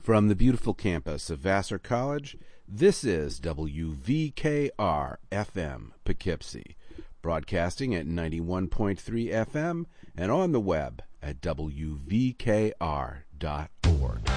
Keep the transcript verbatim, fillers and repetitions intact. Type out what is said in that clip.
From the beautiful campus of Vassar College, this is W V K R F M Poughkeepsie, broadcasting at ninety-one point three F M and on the web at W V K R dot org.